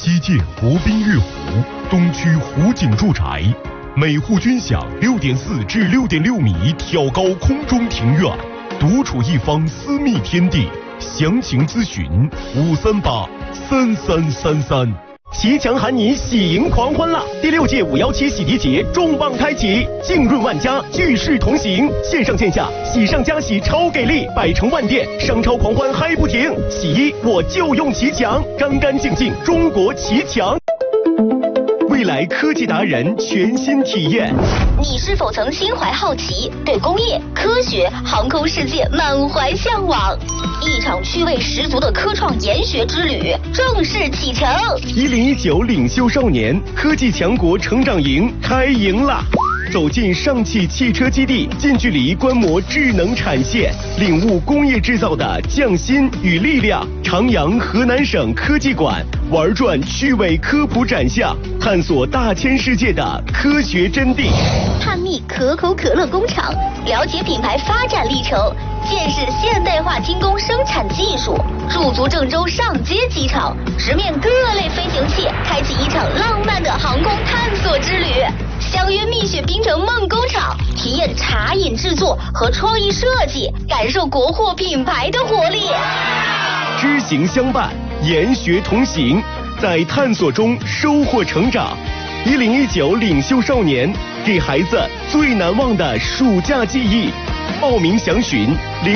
西建国宾悦湖，东区湖景住宅，每户均享6.4至6.6米挑高空中庭院，独处一方私密天地。详情咨询5383333。 骑墙喊你喜迎狂欢了！第6届517洗涤节重磅开启，浸润万家，聚世同行，线上线下喜上加喜超给力，百城万店商超狂欢嗨不停！洗衣我就用骑墙，干干净净中国骑墙。未来科技达人全新体验。 你是否曾心怀好奇，对工业、科学、航空世界满怀向往？一场趣味十足的科创研学之旅正式启程。 1019领袖少年科技强国成长营开营啦！走进上汽汽车基地，近距离观摩智能产线，领悟工业制造的匠心与力量。长阳河南省科技馆玩转趣味科普展项，探索大千世界的科学真谛。 探秘可口可乐工厂，了解品牌发展历程，见识现代化精工生产技术。驻足郑州上街机场，直面各类飞行器，开启一场浪漫的航空探索之旅。相约蜜雪冰城梦工厂，体验茶饮制作和创意设计，感受国货品牌的活力。 知行相伴，研学同行，在探索中收获成长。1019领袖少年，给孩子最难忘的暑假记忆。报名详询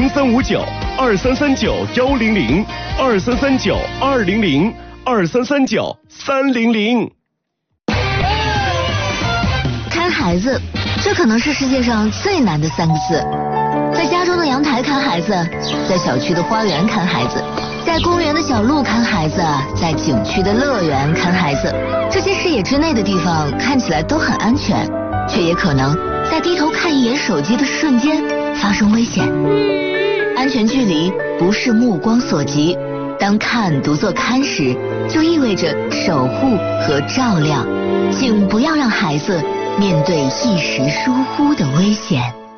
03592339-100，2339-200，2339-300。 看孩子，这可能是世界上最难的3个字。在家中的阳台看孩子，在小区的花园看孩子，在公园的小路看孩子，在景区的乐园看孩子。这些视野之内的地方看起来都很安全，却也可能在低头看一眼手机的瞬间发生危险。安全距离不是目光所及，当看读作看时，就意味着守护和照料。请不要让孩子面对一时疏忽的危险。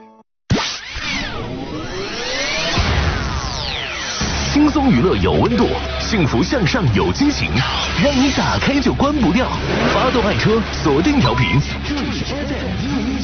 轻松娱乐有温度，幸福向上有惊喜，让你打开就关不掉。发动爱车，锁定调频。这里 FM